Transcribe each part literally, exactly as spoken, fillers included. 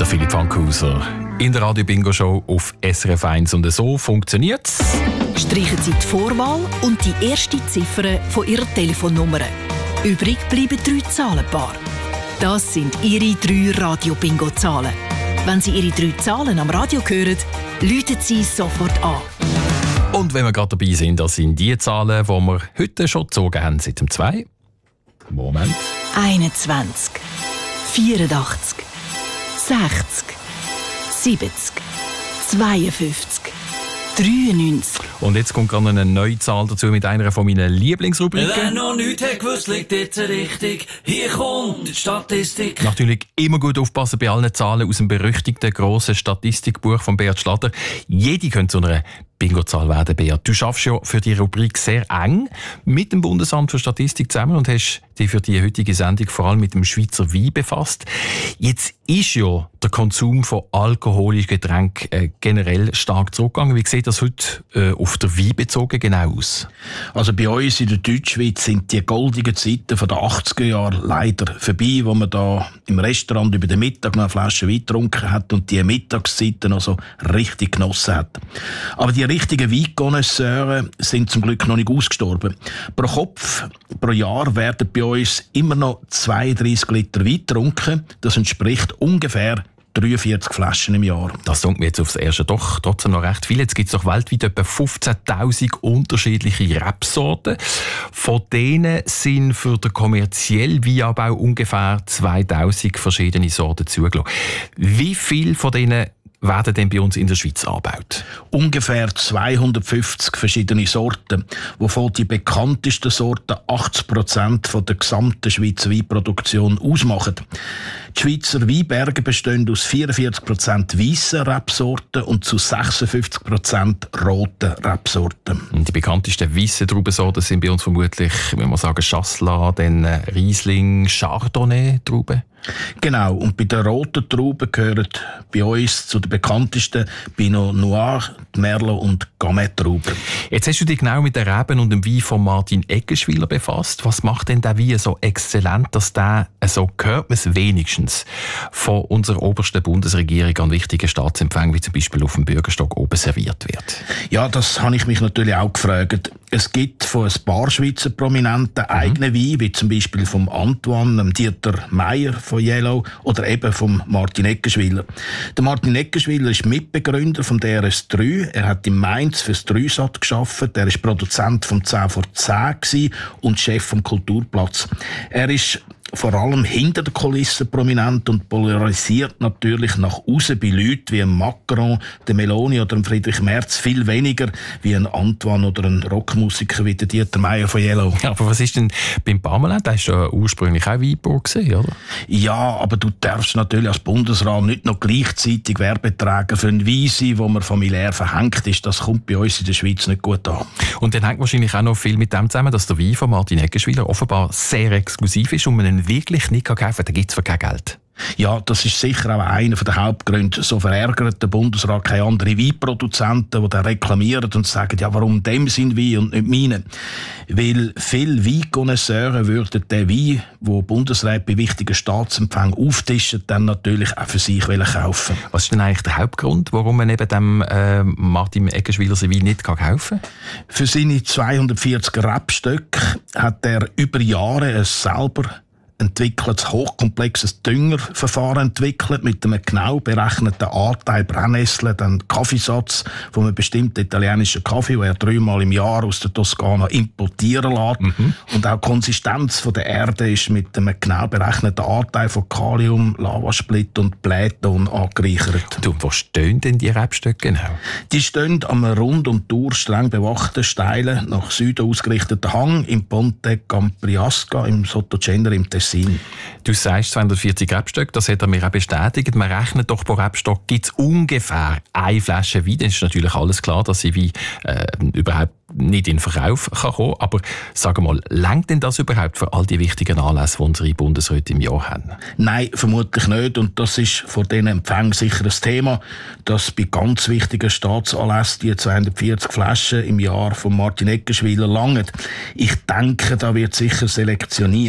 Der Philipp Fankhauser in der Radio-Bingo-Show auf S R F eins. Und so funktioniert es. Streichen Sie die Vorwahl und die erste Ziffer von Ihrer Telefonnummer. Übrig bleiben drei Zahlenpaare. Das sind Ihre drei Radio-Bingo-Zahlen. Wenn Sie Ihre drei Zahlen am Radio hören, läuten Sie sofort an. Und wenn wir gerade dabei sind, das sind die Zahlen, die wir heute schon gezogen haben, seit dem zwei. Moment. einundzwanzig, vierundachtzig, sechzig, siebzig, zweiundfünfzig, dreiundneunzig. Und jetzt kommt gerade eine neue Zahl dazu mit einer von meinen Lieblingsrubriken. Wer noch nichts hat gewusst, liegt jetzt richtig. Hier kommt die Statistik. Natürlich immer gut aufpassen bei allen Zahlen aus dem berüchtigten grossen Statistikbuch von Beat Schlatter. Jede könnte zu einer Bingo-Zahl werden, Beat. Du schaffst ja für die Rubrik sehr eng mit dem Bundesamt für Statistik zusammen und hast dich für die heutige Sendung vor allem mit dem Schweizer Wein befasst. Jetzt ist ja der Konsum von alkoholischen Getränken äh, generell stark zurückgegangen. Wie sieht das heute äh, auf der Wein bezogen genau aus? Also bei uns in der Deutschschweiz sind die goldenen Zeiten von den achtziger Jahren leider vorbei, wo man da im Restaurant über den Mittag noch eine Flasche Wein getrunken hat und die Mittagszeiten noch so richtig genossen hat. Aber die richtigen Weinkonnoisseure sind zum Glück noch nicht ausgestorben. Pro Kopf, pro Jahr werden bei uns immer noch zweiunddreissig Liter Wein getrunken. Das entspricht ungefähr dreiundvierzig Flaschen im Jahr. Das klingt mir jetzt aufs Erste doch trotzdem noch recht viel. Jetzt gibt es doch weltweit etwa fünfzehntausend unterschiedliche Rebsorten. Von denen sind für den kommerziellen Weinanbau ungefähr zweitausend verschiedene Sorten zugelassen. Wie viele von denen werden denn bei uns in der Schweiz angebaut? Ungefähr zweihundertfünfzig verschiedene Sorten, wovon die bekanntesten Sorten achtzig Prozent von der gesamten Schweizer Weinproduktion ausmachen. Die Schweizer Weinberge bestehen aus vierundvierzig Prozent weissen Rebsorten und zu sechsundfünfzig Prozent roten Rebsorten. Die bekanntesten weissen Traubensorten sind bei uns vermutlich, wenn man sagen, Chasselas, dann Riesling, Chardonnay-Trauben. Genau, und bei den roten Trauben gehören bei uns zu den bekanntesten Pinot Noir, Merlot und Gamay-Trauben. Jetzt hast du dich genau mit den Reben und dem Wein von Martin Eggenschwiller befasst. Was macht denn der Wein so exzellent, dass der, so hört man es wenigstens, von unserer obersten Bundesregierung an wichtigen Staatsempfängen, wie zum Beispiel auf dem Bürgerstock oben serviert wird? Ja, das habe ich mich natürlich auch gefragt. Es gibt von ein paar Schweizer Prominenten eigene mhm. Wein, wie zum Beispiel vom Antoine, dem Dieter Meier von Yellow oder eben vom Martin Eggenschwiller. Der Martin Eggenschwiller ist Mitbegründer vom D R S drei. Er hat in Mainz fürs Dreisat gearbeitet. Er ist Produzent vom zehn vor zehn und Chef vom Kulturplatz. Er ist vor allem hinter der Kulisse prominent und polarisiert natürlich nach außen bei Leuten wie Macron, der Meloni oder Friedrich Merz viel weniger wie ein Antoine oder ein Rockmusiker wie der Dieter Meier von Yellow. Ja, aber was ist denn beim Parmelin? Der war ja ursprünglich auch Weinbauer gewesen, oder? Ja, aber du darfst natürlich als Bundesrat nicht noch gleichzeitig Werbeträger für einen Wein sein, wo man familiär verhängt ist. Das kommt bei uns in der Schweiz nicht gut an. Und dann hängt wahrscheinlich auch noch viel mit dem zusammen, dass der Wein von Martin Eggenschwiller offenbar sehr exklusiv ist und man ihn wirklich nicht kaufen kann, dann gibt es für kein Geld. Ja, das ist sicher auch einer der Hauptgründe. So verärgert der Bundesrat keine anderen Weinproduzenten, die dann reklamieren und sagen, ja, warum dem sind Wein und nicht meine? Weil viele Weinkonnoisseure würden den Wein, den Bundesrat bei wichtigen Staatsempfängen auftischen, dann natürlich auch für sich kaufen. Was ist denn eigentlich der Hauptgrund, warum man eben dem äh, Martin Eggenschwiller sein Wein nicht kaufen kann? Für seine zweihundertvierzig Rebstöcke hat er über Jahre es selber entwickelt, ein hochkomplexes Düngerverfahren entwickelt mit einem genau berechneten Anteil Brennnessel, dann Kaffeesatz von einem bestimmten italienischen Kaffee, den er dreimal im Jahr aus der Toskana importieren lässt. Mhm. Und auch die Konsistenz von der Erde ist mit einem genau berechneten Anteil von Kalium, Lavasplitt und Blähton angereichert. Und wo stehen denn die Rebstöcke genau? Die stehen am rund um die Uhr streng bewachten, steilen, nach Süden ausgerichteten Hang im Ponte Campriasca im Sottocenter im Tessin. Du sagst zweihundertvierzig Rebstöcke, das hat er mir auch bestätigt. Man rechnet doch, pro Rebstock gibt es ungefähr eine Flasche Wein. Dann ist natürlich alles klar, dass sie Wein äh, überhaupt nicht in den Verkauf kann kommen. Aber sag mal, reicht denn das überhaupt für all die wichtigen Anlässe, die unsere Bundesräte im Jahr haben? Nein, vermutlich nicht. Und das ist vor diesen Empfängen sicher ein Thema, dass bei ganz wichtigen Staatsanlässen die zweihundertvierzig Flaschen im Jahr von Martin Eggenschwiller langen. Ich denke, da wird sicher selektioniert.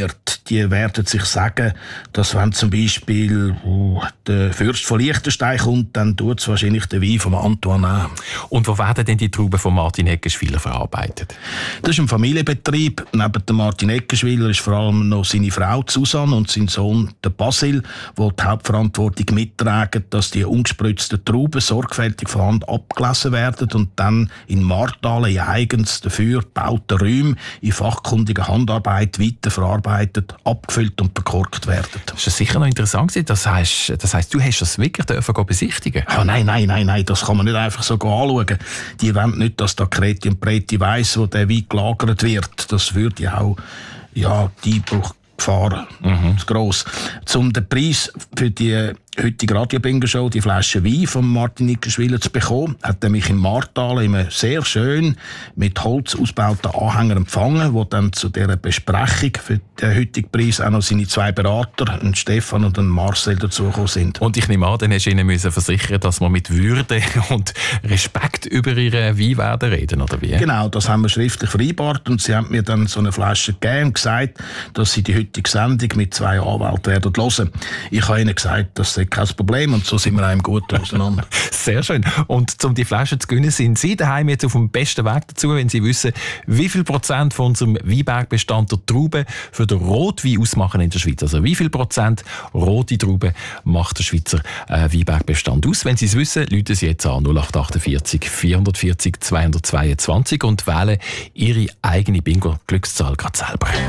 die werden sich sagen, dass wenn zum Beispiel uh, der Fürst von Liechtenstein kommt, dann tut es wahrscheinlich den Wein von Antoine nehmen. Und wo werden denn die Trauben von Martin Eckenschwiller verarbeitet? Das ist ein Familienbetrieb. Neben dem Martin Eckenschwiller ist vor allem noch seine Frau Susanne und sein Sohn der Basil, die die Hauptverantwortung mittragen, dass die ungespritzten Trauben sorgfältig von Hand abgelesen werden und dann in Martalen in eigens dafür gebauten Räumen in fachkundiger Handarbeit weiterverarbeitet, abgefüllt und verkorkt werden. Das ist sicher noch interessant. Das heisst, das heisst, du hast das wirklich dürfen besichtigen? Ja, nein, nein, nein, nein, das kann man nicht einfach so anschauen. Die wollen nicht, dass da Kreti und Preti weiss, wo der Wein gelagert wird. Das würde ja auch ja, die Einbruchgefahr mhm. zu gross. Um den Preis für die heutige Radio-Bingo-Show, die Flasche Wein von Martin Eckenschwiller zu bekommen, hat er mich in Martalen immer sehr schön mit Holz ausgebauten Anhänger empfangen, wo dann zu dieser Besprechung für den heutigen Preis auch noch seine zwei Berater, einen Stefan und einen Marcel, dazugekommen sind. Und ich nehme an, dann hast du ihnen müssen versichern, dass wir mit Würde und Respekt über ihre Wein werden reden, oder wie? Genau, das haben wir schriftlich vereinbart und sie haben mir dann so eine Flasche gegeben und gesagt, dass sie die heutige Sendung mit zwei Anwälten werden hören. Ich habe ihnen gesagt, dass sie kein Problem und so sind wir einem gut auseinander. Sehr schön. Und um die Flasche zu gewinnen, sind Sie daheim jetzt auf dem besten Weg dazu, wenn Sie wissen, wie viel Prozent von unserem Weinbergbestand der Trauben für den Rotwein ausmachen in der Schweiz. Also wie viel Prozent rote Trauben macht der Schweizer äh, Weinbergbestand aus? Wenn Sie es wissen, rufen Sie jetzt an null acht achtundvierzig vierhundertvierzig zweihundertzweiundzwanzig und wählen Ihre eigene Bingo-Glückszahl gerade selber.